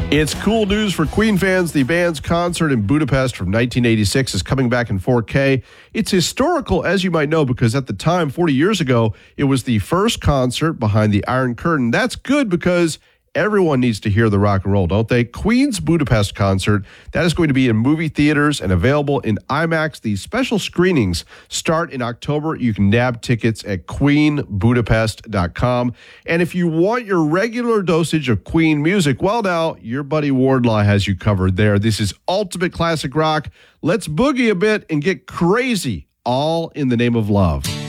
It's cool news for Queen fans. The band's concert in Budapest from 1986 is coming back in 4K. It's historical, as you might know, because at the time, 40 years ago, it was the first concert behind the Iron Curtain. That's good because everyone needs to hear the rock and roll, don't they? Queen's Budapest concert, that is going to be in movie theaters and available in IMAX. These special screenings start in October. You can nab tickets at queenbudapest.com. And if you want your regular dosage of Queen music, well, now, your buddy Wardlaw has you covered there. This is ultimate classic rock. Let's boogie a bit and get crazy, all in the name of love.